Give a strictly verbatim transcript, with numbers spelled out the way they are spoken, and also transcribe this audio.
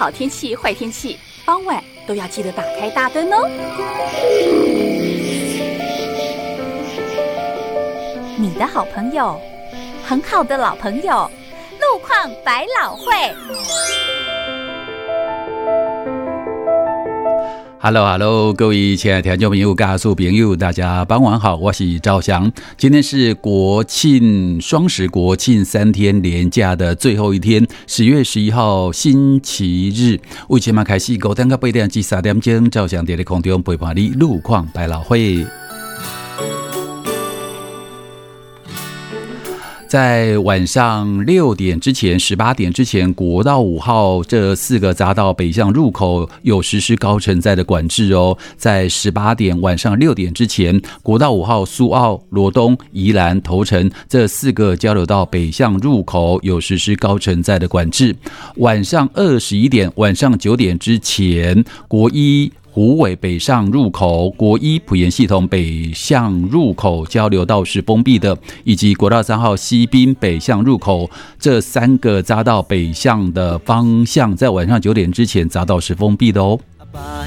好天气、坏天气，傍晚都要记得打开大灯哦。你的好朋友，很好的老朋友，路况百老汇。 Hello Hello， 各位亲爱的听众朋友、家属朋友，大家傍晚好，我是赵翔。今天是国庆双十国庆三天连假的最后一天，十月十一号星期日。为前嘛开始九点到八点至三点钟，赵翔在空中陪伴你路况百老汇。在晚上六点之前、十八点之前，国道五号这四个匝道北向入口有实施高承载的管制哦。在十八点晚上六点之前，国道五号苏澳、罗东、宜兰、头城这四个交流道北向入口有实施高承载的管制。晚上二十一点、晚上九点之前，国一虎尾北上入口、国一埔盐系统北向入口交流道是封闭的，以及国道三号西滨北向入口这三个匝道北向的方向，在晚上九点之前匝道是封闭的哦。